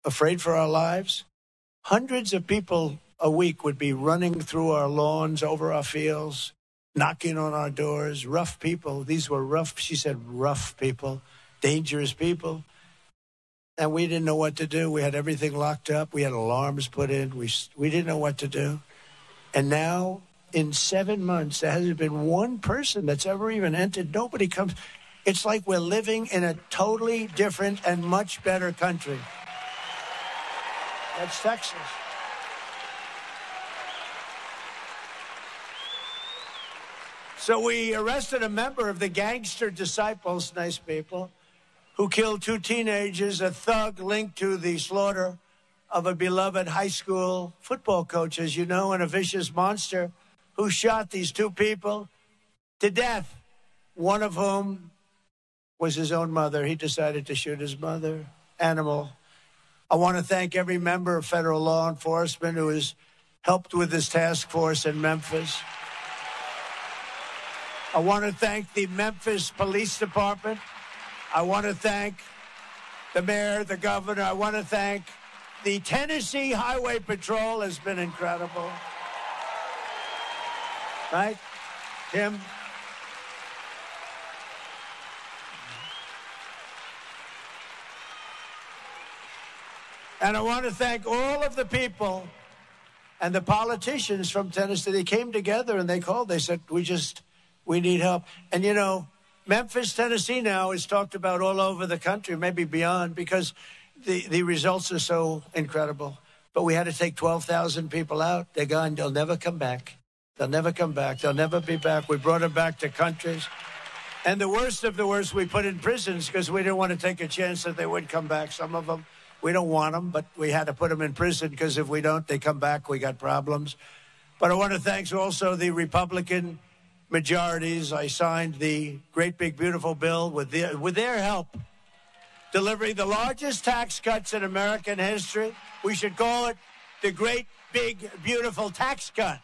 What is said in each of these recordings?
afraid for our lives. Hundreds of people a week would be running through our lawns, over our fields, knocking on our doors. Rough people. These were rough, she said, rough people, dangerous people. And we didn't know what to do. We had everything locked up. We had alarms put in. We didn't know what to do. And now, in 7 months, there hasn't been one person that's ever even entered. Nobody comes. It's like we're living in a totally different and much better country. That's Texas. So we arrested a member of the Gangster Disciples, nice people, who killed 2 teenagers, a thug linked to the slaughter of a beloved high school football coach, as you know, and a vicious monster who shot these 2 people to death, one of whom was his own mother. He decided to shoot his mother. Animal. I want to thank every member of federal law enforcement who has helped with this task force in Memphis. I want to thank the Memphis Police Department. I want to thank the mayor, the governor. I want to thank the Tennessee Highway Patrol. Has been incredible. Right, Tim? And I want to thank all of the people and the politicians from Tennessee. They came together and they called. They said, we need help. And, you know, Memphis, Tennessee now is talked about all over the country, maybe beyond, because the results are so incredible. But we had to take 12,000 people out. They're gone. They'll never come back. They'll never come back. They'll never be back. We brought them back to countries. And the worst of the worst, we put in prisons because we didn't want to take a chance that they would come back. Some of them, we don't want them, but we had to put them in prison because if we don't, they come back, we got problems. But I want to thank also the Republican majorities. I signed the great big beautiful bill with their help, delivering the largest tax cuts in American history. We should call it the great big beautiful tax cut.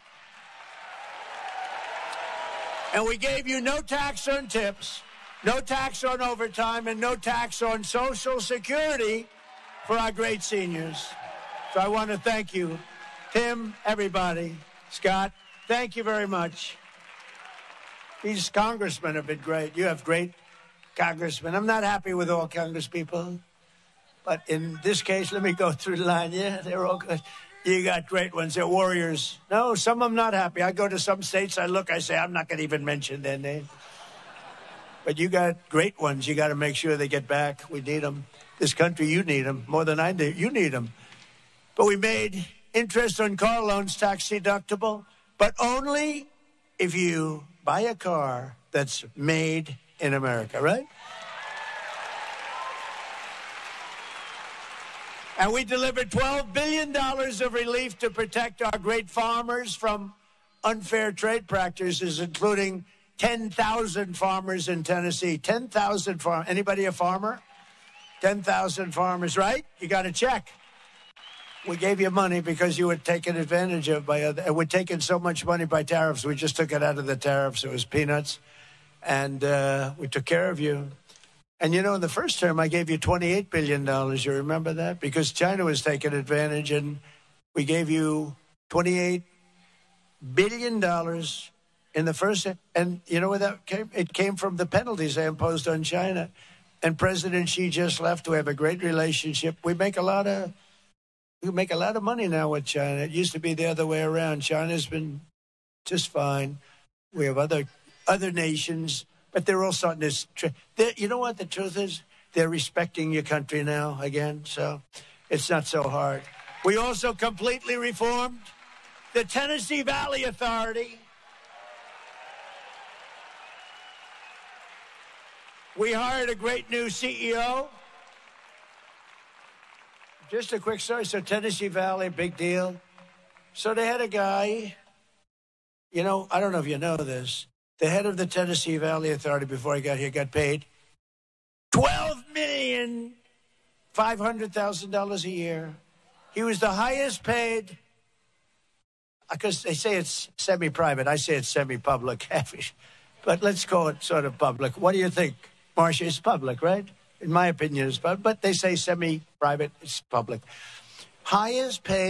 And we gave you no tax on tips, no tax on overtime, and no tax on Social Security for our great seniors. So I want to thank you, Tim, everybody, Scott, thank you very much. These congressmen have been great. You have great congressmen. I'm not happy with all congresspeople, but in this case, let me go through the line. Yeah, they're all good. You got great ones. They're warriors. No, some of them not happy. I go to some states, I look, I say, I'm not going to even mention their name. But you got great ones. You got to make sure they get back. We need them. This country, you need them more than I do. You need them. But we made interest on car loans tax deductible, but only if you buy a car that's made in America, right? And we delivered $12 billion of relief to protect our great farmers from unfair trade practices, including 10,000 farmers in Tennessee. 10,000 farmers. Anybody a farmer? 10,000 farmers, right? You got to check. We gave you money because you were taken advantage of by other. And we're taking so much money by tariffs. We just took it out of the tariffs. It was peanuts. And we took care of you. And, you know, in the first term, I gave you $28 billion. You remember that? Because China was taking advantage, and we gave you $28 billion in the first. And you know where that came? It came from the penalties they imposed on China. And President Xi just left. We have a great relationship. We make a lot of money now with China. It used to be the other way around. China's been just fine. We have other nations. But they're all starting to, you know what the truth is? They're respecting your country now again, so it's not so hard. We also completely reformed the Tennessee Valley Authority. We hired a great new CEO. Just a quick story. So Tennessee Valley, big deal. So they had a guy, you know, I don't know if you know this. The head of the Tennessee Valley Authority, before he got here, got paid $12,500,000 a year. He was the highest paid, because they say it's semi-private. I say it's semi-public. But let's call it sort of public. What do you think, Marcia? It's public, right? in my opinion, but they say semi-private, it's public. Highest paid